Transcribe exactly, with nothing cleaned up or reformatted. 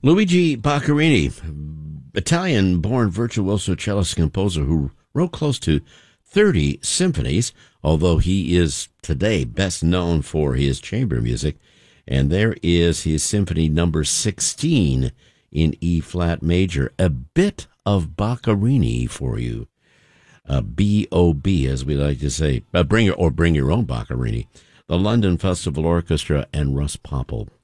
Luigi Boccherini, Italian-born virtuoso cellist composer who wrote close to thirty symphonies, although he is today best known for his chamber music. And there is his symphony number sixteen in E-flat major. A bit of Boccherini for you. Uh, B O B, as we like to say. Uh, bring your, or bring your own Boccherini. The London Festival Orchestra and Russ Popple.